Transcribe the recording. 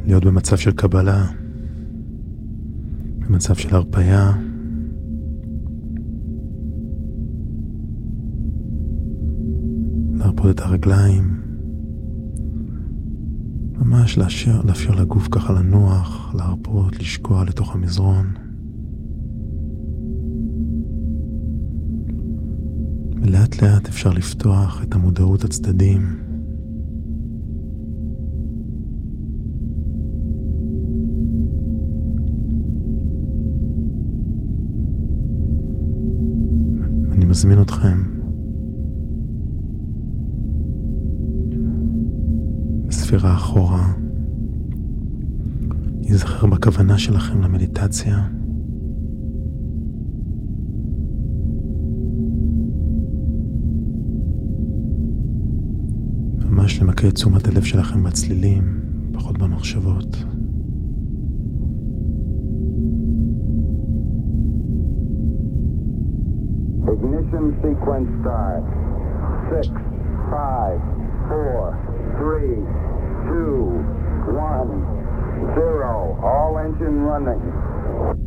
להיות במצב של קבלה, במצב של הרפיה, להרפות את הרגליים, ממש לאפשר לגוף ככה לנוח, להרפות, לשקוע לתוך המזרון. ולאט לאט אפשר לפתוח את המודעות הצדדים. אני מזמין אתכם בספירה אחורה, להיזכר בכוונה שלכם למדיטציה. ממש למקד תשומת הלב שלכם בצלילים, פחות במחשבות. Ignition sequence start. 6, 5, 4, 3, 2, 1, 0. All engine running.